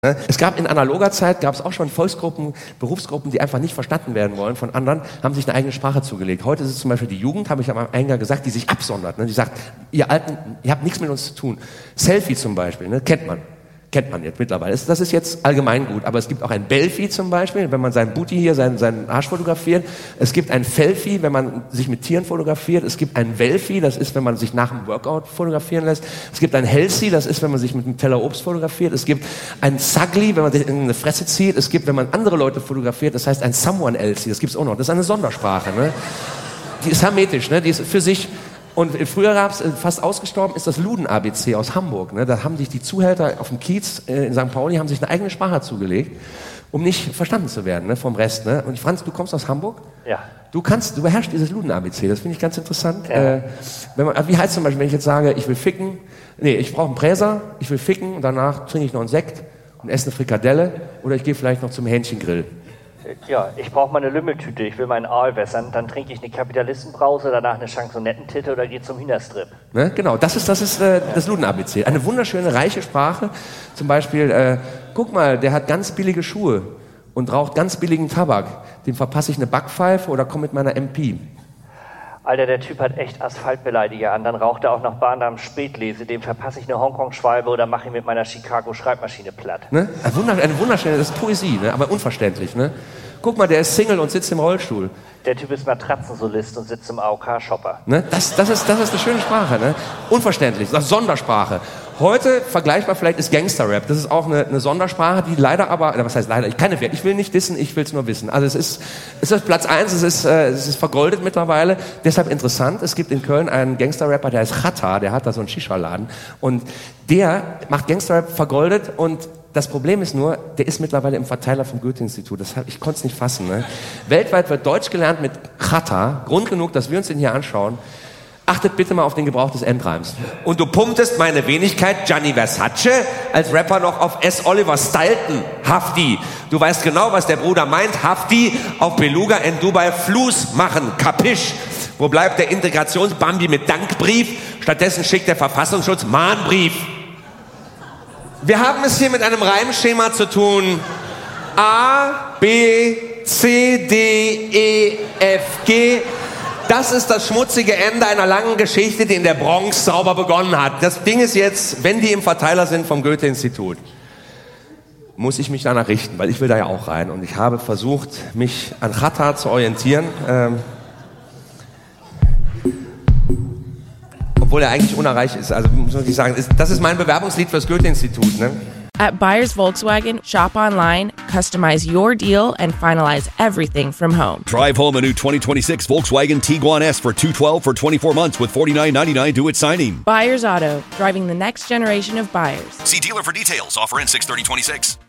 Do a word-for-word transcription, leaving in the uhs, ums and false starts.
Es gab in analoger Zeit, gab es auch schon Volksgruppen, Berufsgruppen, die einfach nicht verstanden werden wollen von anderen, haben sich eine eigene Sprache zugelegt. Heute ist es zum Beispiel die Jugend, habe ich am Eingang gesagt, die sich absondert. Ne? Die sagt, ihr Alten, ihr habt nichts mit uns zu tun. Selfie zum Beispiel, ne? kennt man. Kennt man jetzt mittlerweile. Das ist jetzt allgemein gut. Aber es gibt auch ein Belfie zum Beispiel, wenn man seinen Booty hier, seinen, seinen Arsch fotografiert. Es gibt ein Felfie, wenn man sich mit Tieren fotografiert. Es gibt ein Welfie, das ist, wenn man sich nach dem Workout fotografieren lässt. Es gibt ein Healthy, das ist, wenn man sich mit einem Teller Obst fotografiert. Es gibt ein Sugly, wenn man sich in eine Fresse zieht. Es gibt, wenn man andere Leute fotografiert, das heißt ein Someone Else. Das gibt's auch noch. Das ist eine Sondersprache. Ne? Die ist hermetisch, ne? Die ist für sich. Und früher gab es, fast ausgestorben ist das Luden-A B C aus Hamburg. Ne? Da haben sich die Zuhälter auf dem Kiez äh, in Sankt Pauli haben sich eine eigene Sprache zugelegt, um nicht verstanden zu werden, ne, vom Rest. Ne? Und Franz, du kommst aus Hamburg? Ja. Du kannst, du beherrschst dieses Luden-A B C, das finde ich ganz interessant. Ja. Äh, wenn man, wie heißt zum Beispiel, wenn ich jetzt sage, ich will ficken, nee, ich brauche einen Präser, ich will ficken und danach trinke ich noch einen Sekt und esse eine Frikadelle oder ich gehe vielleicht noch zum Hähnchengrill. Ja, ich brauche mal eine Lümmeltüte, ich will meinen Aal wässern, dann trinke ich eine Kapitalistenbrause, danach eine Chansonettentitte oder gehe zum Hühnerstrip. Ne? Genau, das ist das, ist, äh, das Luden-A B C. Eine wunderschöne, reiche Sprache. Zum Beispiel, äh, guck mal, der hat ganz billige Schuhe und raucht ganz billigen Tabak. Dem verpasse ich eine Backpfeife oder komme mit meiner M P. Alter, der Typ hat echt Asphaltbeleidiger an, dann raucht er auch noch Bahndamm Spätlese, dem verpasse ich eine Hongkong-Schwalbe oder mache ihn mit meiner Chicago-Schreibmaschine platt. Ne? Eine, wunderschöne, eine wunderschöne, das ist Poesie, ne? Aber unverständlich. Ne? Guck mal, der ist Single und sitzt im Rollstuhl. Der Typ ist Matratzensolist und sitzt im A O K-Shopper. Ne? Das, das, ist, das ist eine schöne Sprache, ne? Unverständlich, das ist Sondersprache. Heute, vergleichbar vielleicht, ist Gangster-Rap. Das ist auch eine, eine Sondersprache, die leider aber, was heißt leider, ich, keine, ich will nicht dissen, ich will es nur wissen. Also es ist, es ist Platz eins, es ist, äh, es ist vergoldet mittlerweile, deshalb interessant. Es gibt in Köln einen Gangster-Rapper, der heißt Chata, der hat da so einen Shisha-Laden und der macht Gangster-Rap vergoldet und das Problem ist nur, der ist mittlerweile im Verteiler vom Goethe-Institut. Das hab, ich konnte es nicht fassen. Ne? Weltweit wird Deutsch gelernt mit Chata, Grund genug, dass wir uns den hier anschauen. Achtet bitte mal auf den Gebrauch des Endreims. Und du pumptest meine Wenigkeit Gianni Versace als Rapper noch auf S. Oliver Stilton. Hafti. Du weißt genau, was der Bruder meint. Hafti auf Beluga in Dubai Fluss machen. Kapisch. Wo bleibt der Integrationsbambi mit Dankbrief? Stattdessen schickt der Verfassungsschutz Mahnbrief. Wir haben es hier mit einem Reimschema zu tun. A, B, C, D, E, F, G. Das ist das schmutzige Ende einer langen Geschichte, die in der Bronx sauber begonnen hat. Das Ding ist jetzt, wenn die im Verteiler sind vom Goethe-Institut, muss ich mich danach richten, weil ich will da ja auch rein. Und ich habe versucht, mich an Chata zu orientieren. Ähm, obwohl er eigentlich unerreicht ist. Also muss ich sagen, ist, das ist mein Bewerbungslied fürs Goethe-Institut. Ne? At Buyers Volkswagen, shop online, customize your deal, and finalize everything from home. Drive home a new twenty twenty-six Volkswagen Tiguan S for two hundred twelve for twenty-four months with forty-nine ninety-nine due at signing. Buyers Auto, driving the next generation of buyers. See dealer for details. Offer in six thirty twenty-six.